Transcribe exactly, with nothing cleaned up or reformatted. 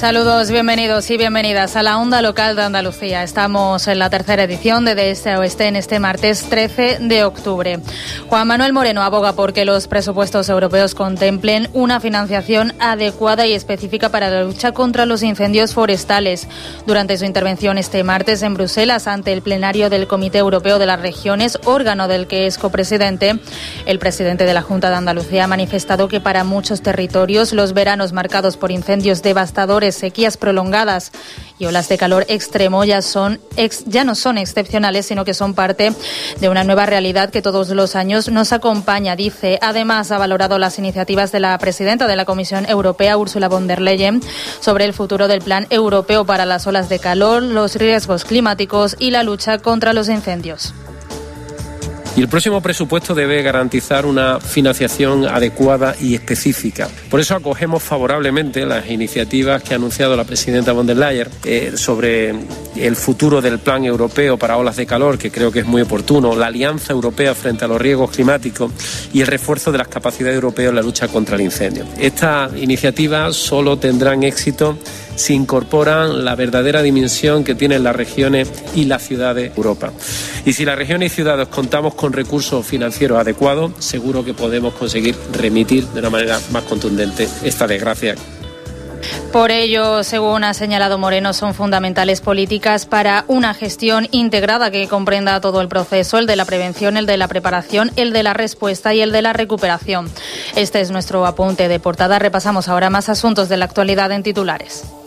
Saludos, bienvenidos y bienvenidas a la Onda Local de Andalucía. Estamos en la tercera edición de De Este a Oeste en este martes trece de octubre. Juan Manuel Moreno aboga por que los presupuestos europeos contemplen una financiación adecuada y específica para la lucha contra los incendios forestales. Durante su intervención este martes en Bruselas ante el plenario del Comité Europeo de las Regiones, órgano del que es copresidente, el presidente de la Junta de Andalucía ha manifestado que para muchos territorios los veranos marcados por incendios devastadores, sequías prolongadas y olas de calor extremo ya son ex, ya no son excepcionales, sino que son parte de una nueva realidad que todos los años nos acompaña, dice. Además, ha valorado las iniciativas de la presidenta de la Comisión Europea, Ursula von der Leyen, sobre el futuro del Plan Europeo para las olas de calor, los riesgos climáticos y la lucha contra los incendios. Y el próximo presupuesto debe garantizar una financiación adecuada y específica. Por eso acogemos favorablemente las iniciativas que ha anunciado la presidenta von der Leyen eh, sobre el futuro del Plan Europeo para olas de calor, que creo que es muy oportuno, la Alianza Europea frente a los riesgos climáticos y el refuerzo de las capacidades europeas en la lucha contra el incendio. Estas iniciativas solo tendrán éxito si incorporan la verdadera dimensión que tienen las regiones y las ciudades de Europa. Y si las regiones y ciudades contamos con recursos financieros adecuados, seguro que podemos conseguir remitir de una manera más contundente esta desgracia. Por ello, según ha señalado Moreno, son fundamentales políticas para una gestión integrada que comprenda todo el proceso, el de la prevención, el de la preparación, el de la respuesta y el de la recuperación. Este es nuestro apunte de portada. Repasamos ahora más asuntos de la actualidad en titulares.